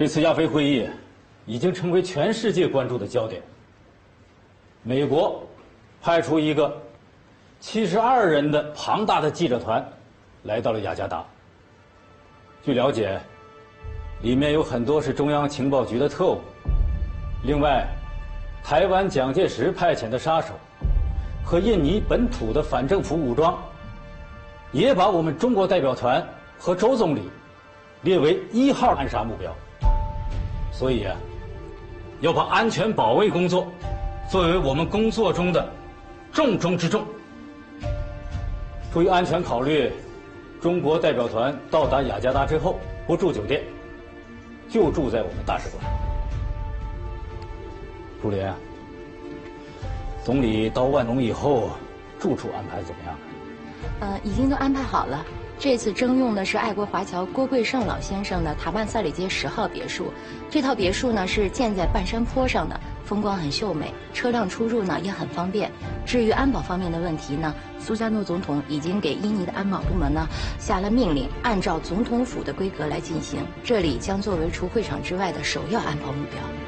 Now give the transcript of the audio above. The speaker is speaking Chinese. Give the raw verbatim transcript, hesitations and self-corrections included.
这次亚非会议已经成为全世界关注的焦点。美国派出一个七十二人的庞大的记者团来到了雅加达。据了解，里面有很多是中央情报局的特务，另外，台湾蒋介石派遣的杀手和印尼本土的反政府武装，也把我们中国代表团和周总理列为一号暗杀目标。所以啊，要把安全保卫工作作为我们工作中的重中之重。出于安全考虑，中国代表团到达雅加达之后不住酒店，就住在我们大使馆。朱琳啊，总理到万隆以后，住处安排怎么样？ 呃，已经都安排好了。这次征用的是爱国华侨郭贵胜老先生的塔万赛里街十号别墅。这套别墅呢是建在半山坡上的，风光很秀美，车辆出入呢也很方便。至于安保方面的问题呢，苏加诺总统已经给印尼的安保部门呢下了命令，按照总统府的规格来进行。这里将作为除会场之外的首要安保目标。